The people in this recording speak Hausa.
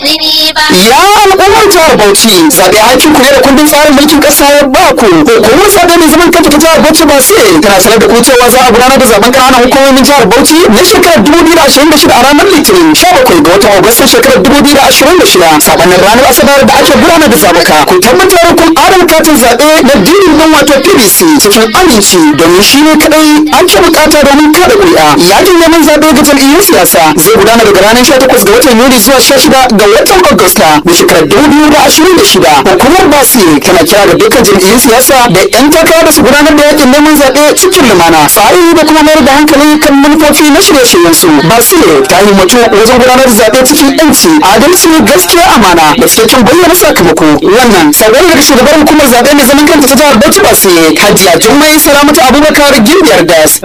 jini ba. Ya al'ummar jihar Bauchi zaɓe aikin ku ne da kundin tsarin mulkin ƙasa ya ba ku. Hukumar zaɓe mai zaman kanta ta jihar Bauchi ba sai tana sanar da ku cewa za a gudanar da zaɓen ƙananan hukumomin jihar Bauchi na shekarar 2026 a ranar Litinin 17 ga watan Agustan shekarar 2026 sabanin ranar Asabar da ake gudanar da zaɓuka. Ku tabbatar kun adana katin zaɓe na dindindin wato PVC cikin aminci domin shi ne kaɗai ake buƙata domin kada ƙuri'a. Yakin neman zaɓe ga jam'iyyun siyasa zai gudana daga ranar 18 ga watan Yuli zuwa 16 ga watan Agusta na shekarar 2026. Hukumar Basi tana kira ga dukkan jam'iyyun siyasa da 'yan takara da su gudanar da yakin neman zaɓe cikin lumana, tsari da kuma mayar da hankali kan manufofi na shirye-shiryen su. Basi ta yi mutu wajen gudanar da zaɓe cikin 'yanci, adalci, gaskiya, amana da cikakken bayyana sakamako. Wannan sabon daga shugaban hukumar zaɓe mai zaman kanta ta jihar Bauchi Basi, Hajiya Jummai Salamatu Abubakar Gimbiyar Das.